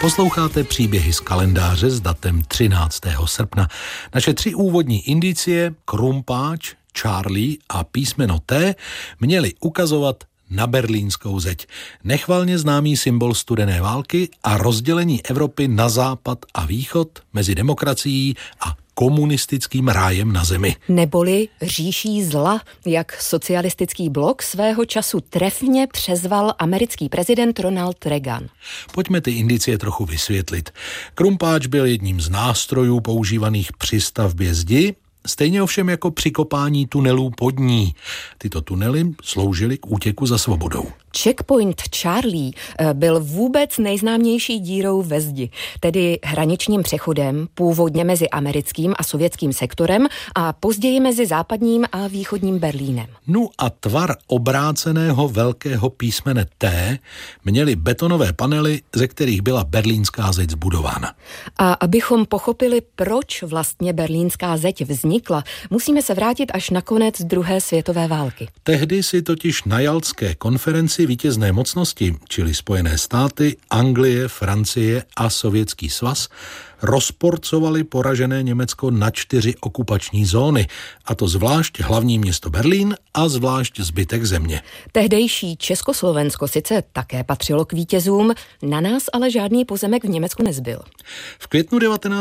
Posloucháte příběhy z kalendáře s datem 13. srpna. Naše 3 úvodní indicie, Krumpáč, Charlie a písmeno T, měly ukazovat na berlínskou zeď. Nechvalně známý symbol studené války a rozdělení Evropy na západ a východ mezi demokracií a komunistickým rájem na zemi. Neboli říší zla, jak socialistický blok svého času trefně přezval americký prezident Ronald Reagan. Pojďme ty indicie trochu vysvětlit. Krumpáč byl jedním z nástrojů používaných při stavbě zdi, stejně ovšem jako při kopání tunelů pod ní. Tyto tunely sloužily k útěku za svobodou. Checkpoint Charlie byl vůbec nejznámější dírou ve zdi, tedy hraničním přechodem původně mezi americkým a sovětským sektorem a později mezi západním a východním Berlínem. No a tvar obráceného velkého písmene T měly betonové panely, ze kterých byla berlínská zeď zbudována. A abychom pochopili, proč vlastně berlínská zeď vznikla, musíme se vrátit až na konec druhé světové války. Tehdy si totiž na Jaltské konferenci vítězné mocnosti, čili Spojené státy, Anglie, Francie a Sovětský svaz, rozporcovali poražené Německo na 4 okupační zóny, a to zvlášť hlavní město Berlín a zvlášť zbytek země. Tehdejší Československo sice také patřilo k vítězům, na nás ale žádný pozemek v Německu nezbyl. V květnu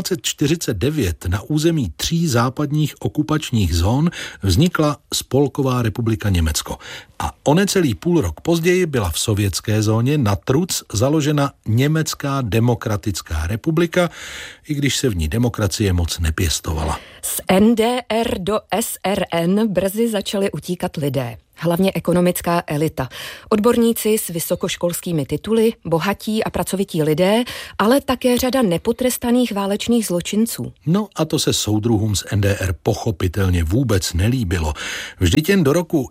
1949 na území 3 západních okupačních zón vznikla Spolková republika Německo. A o necelý půl rok později byla v sovětské zóně na truc založena Německá demokratická republika, i když se v ní demokracie moc nepěstovala. Z NDR do SRN brzy začaly utíkat lidé. Hlavně ekonomická elita. Odborníci s vysokoškolskými tituly, bohatí a pracovití lidé, ale také řada nepotrestaných válečných zločinců. No a to se soudruhům z NDR pochopitelně vůbec nelíbilo. Vždyť jen do roku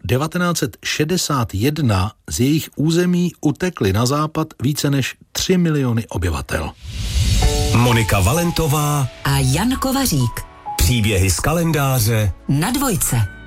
1961 z jejich území utekli na západ více než 3 miliony obyvatel. Monika Valentová a Jan Kovařík. Příběhy z kalendáře Na Dvojce.